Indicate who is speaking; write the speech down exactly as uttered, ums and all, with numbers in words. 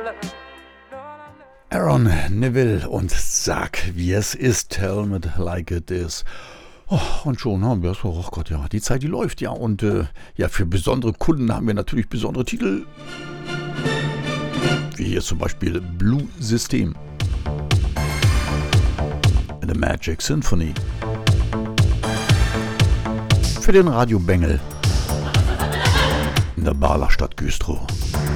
Speaker 1: Aaron Neville und Sag, wie es ist, Tell me like it is. Oh, und schon haben wir es, oh Gott, ja, die Zeit, die läuft, ja. Und äh, ja, für besondere Kunden haben wir natürlich besondere Titel. Wie hier zum Beispiel Blue System. The Magic Symphony. Für den Radio Bengel in der Barler Stadt Güstrow.